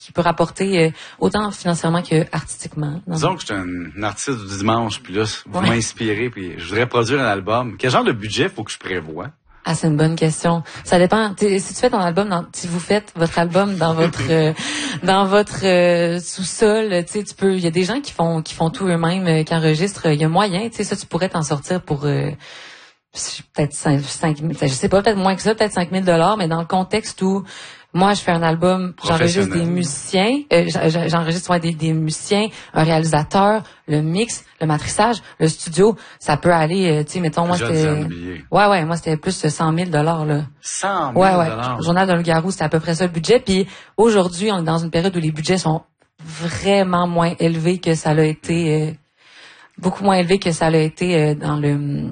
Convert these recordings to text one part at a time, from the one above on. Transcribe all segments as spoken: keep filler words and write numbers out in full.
qui peut rapporter euh, autant financièrement que artistiquement. Disons que je suis un, un artiste du dimanche, puis là, vous ouais. m'inspirez, puis je voudrais produire un album. Quel genre de budget faut que je prévoie? Ah, c'est une bonne question. Ça dépend. Si tu fais ton album, dans, si vous faites votre album dans votre euh, dans votre euh, sous-sol, tu sais, tu peux. Il y a des gens qui font qui font tout eux-mêmes, euh, qui enregistrent. Il y a moyen, tu sais, ça, tu pourrais t'en sortir pour euh, peut-être cinq mille. Je sais pas, peut-être moins que ça, peut-être cinq mille dollars, mais dans le contexte où moi, je fais un album, j'enregistre des musiciens, euh, j'enregistre ouais, des, des musiciens, un réalisateur, le mix, le matrissage, le studio, ça peut aller, euh, tu sais, mettons, moi, c'était... Ouais, ouais, moi, c'était plus de cent mille dollars, là. cent mille ouais, ouais. Le Journal d'un loup-garou, c'était à peu près ça, le budget. Puis aujourd'hui, on est dans une période où les budgets sont vraiment moins élevés que ça l'a été, euh, beaucoup moins élevés que ça l'a été euh, dans le...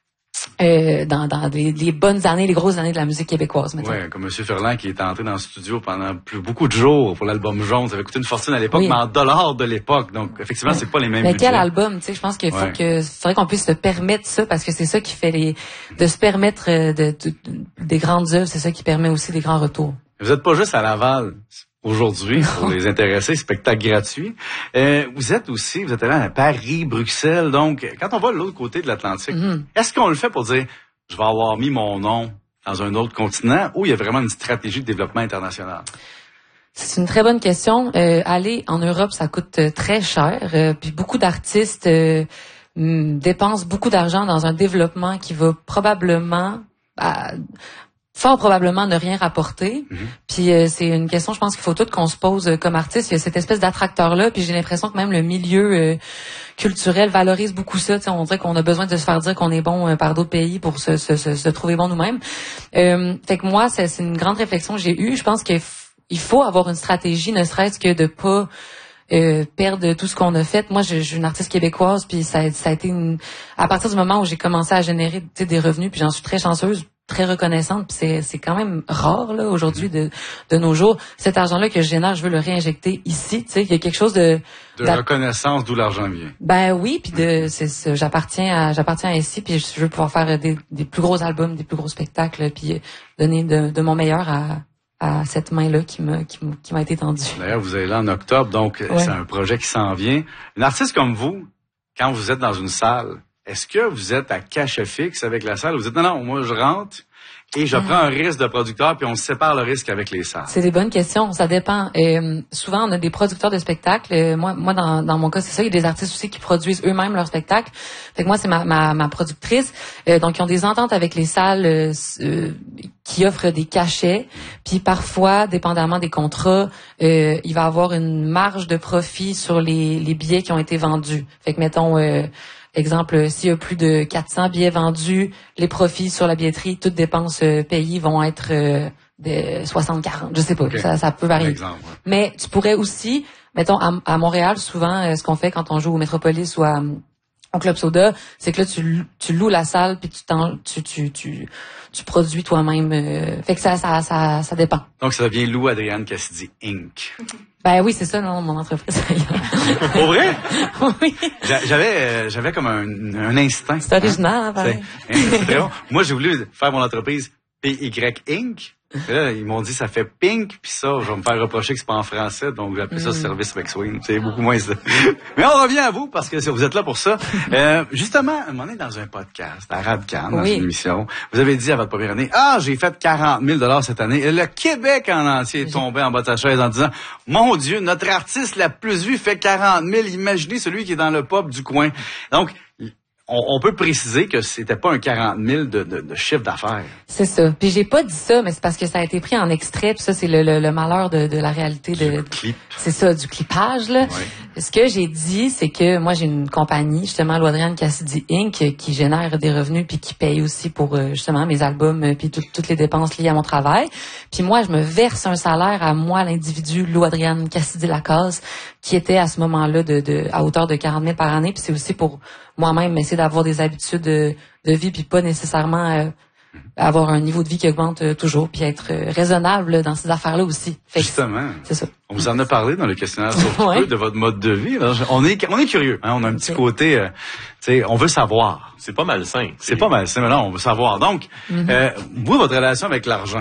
Euh, dans, dans les, les bonnes années, les grosses années de la musique québécoise, mettons. Ouais, comme M. Ferland qui est entré dans le studio pendant plus beaucoup de jours pour l'album Jaune. Ça avait coûté une fortune à l'époque, oui. mais en dollars de l'époque. Donc, effectivement, ouais. c'est pas les mêmes mais budgets. quel album, tu sais, je pense qu'il faut ouais. que, faudrait qu'on puisse se permettre ça, parce que c'est ça qui fait les, de se permettre de, de, de des grandes œuvres, c'est ça qui permet aussi des grands retours. Vous êtes pas juste à Laval aujourd'hui, pour les intéressés, spectacle gratuit. Euh, vous êtes aussi, vous êtes allé à Paris, Bruxelles, donc quand on va de l'autre côté de l'Atlantique, mm-hmm. est-ce qu'on le fait pour dire, je vais avoir mis mon nom dans un autre continent, ou il y a vraiment une stratégie de développement international? C'est une très bonne question. Euh, aller en Europe, ça coûte très cher, euh, puis beaucoup d'artistes euh, dépensent beaucoup d'argent dans un développement qui va probablement... À, fort probablement ne rien rapporter. Mm-hmm. Puis euh, c'est une question, je pense qu'il faut tout qu'on se pose euh, comme artiste. Il y a cette espèce d'attracteur-là, puis j'ai l'impression que même le milieu euh, culturel valorise beaucoup ça. T'sais, on dirait qu'on a besoin de se faire dire qu'on est bon euh, par d'autres pays pour se, se, se, se trouver bon nous-mêmes. Euh, fait que moi, c'est, c'est une grande réflexion que j'ai eue. Je pense qu'il f- il faut avoir une stratégie, ne serait-ce que de pas euh, perdre tout ce qu'on a fait. Moi, je, je suis une artiste québécoise, puis ça, ça a été une... à partir du moment où j'ai commencé à générer des revenus, puis j'en suis très chanceuse, très reconnaissante, puis c'est c'est quand même rare là aujourd'hui de de nos jours. Cet argent-là que je génère, je veux le réinjecter ici, tu sais, il y a quelque chose de de reconnaissance d'où l'argent vient. Ben oui, puis de c'est, c'est j'appartiens à j'appartiens à ici, puis je veux pouvoir faire des des plus gros albums, des plus gros spectacles, puis donner de de mon meilleur à à cette main-là qui m'a qui, qui m'a été tendue. D'ailleurs, vous allez là en octobre, donc ouais. c'est un projet qui s'en vient. Une artiste comme vous, quand vous êtes dans une salle, est-ce que vous êtes à cachet fixe avec la salle? Vous dites, non, non, moi, je rentre et je mmh. prends un risque de producteur, puis on se sépare le risque avec les salles. C'est des bonnes questions, ça dépend. Euh, souvent, on a des producteurs de spectacles. Euh, moi, moi dans, dans mon cas, c'est ça. Il y a des artistes aussi qui produisent eux-mêmes leurs spectacles. Fait que moi, c'est ma, ma, ma productrice. Euh, donc, ils ont des ententes avec les salles euh, euh, qui offrent des cachets. Puis parfois, dépendamment des contrats, euh, il va y avoir une marge de profit sur les, les billets qui ont été vendus. Fait que, mettons... Euh, Exemple, s'il y a plus de quatre cents billets vendus, les profits sur la billetterie, toutes dépenses euh, payées vont être euh, de soixante quarante. Je sais pas, okay. ça, ça peut varier. Exemple, ouais. Mais tu pourrais aussi, mettons, à, à Montréal, souvent, euh, ce qu'on fait quand on joue au Métropolis ou à, au Club Soda, c'est que là, tu, tu loues la salle puis tu, t'en, tu, tu, tu, tu produis toi-même. Euh, fait que ça, ça, ça, ça dépend. Donc, ça devient Lou Adrienne Cassidy Incorporated. Ben oui, c'est ça, non, mon entreprise. Pour vrai? Oui. J'avais, euh, j'avais comme un, un instinct. C'est original, hein, pareil. C'est, c'est très bon. Moi, j'ai voulu faire mon entreprise P Y Inc. Et là, ils m'ont dit, ça fait pink, puis ça, je vais me faire reprocher que c'est pas en français, donc j'ai appelé ça mm. Service McSween. C'est beaucoup moins ça. Mais on revient à vous, parce que vous êtes là pour ça. Euh, justement, on est dans un podcast, à Radcan, dans oui. une émission. Vous avez dit à votre première année, ah, j'ai fait quarante mille dollars cette année. Et le Québec en entier est tombé en bas de sa chaise en disant, mon Dieu, notre artiste la plus vue fait quarante mille. Imaginez celui qui est dans le pop du coin. Donc, On, on peut préciser que c'était pas un quarante mille de, de, de chiffre d'affaires. C'est ça. Puis j'ai pas dit ça, mais c'est parce que ça a été pris en extrait. Puis ça, c'est le, le, le malheur de, de la réalité de. Le clip. C'est ça, du clipage là. Ouais. Ce que j'ai dit, c'est que moi j'ai une compagnie, justement, Lou Adrienne Cassidy Incorporated, qui génère des revenus puis qui paye aussi pour justement mes albums puis tout, toutes les dépenses liées à mon travail. Puis moi, je me verse un salaire à moi, l'individu Lou Adrienne Cassidy Lacasse, qui était à ce moment-là de, de à hauteur de quarante mille par année. Puis c'est aussi pour moi-même essayer d'avoir des habitudes de, de vie puis pas nécessairement euh, avoir un niveau de vie qui augmente euh, toujours puis être euh, raisonnable dans ces affaires-là aussi. Fait Justement. C'est ça. On vous en a parlé dans le questionnaire sur ouais. peu de votre mode de vie. Là. On est on est curieux, hein? On a un petit okay. côté euh, tu sais, on veut savoir. C'est pas malsain. C'est, c'est pas malsain, mais non, on veut savoir. Donc, mm-hmm. euh, vous votre relation avec l'argent,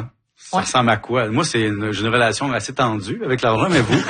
Ça Ouais. ressemble à quoi? Moi, c'est une, j'ai une relation assez tendue avec l'argent, mais vous?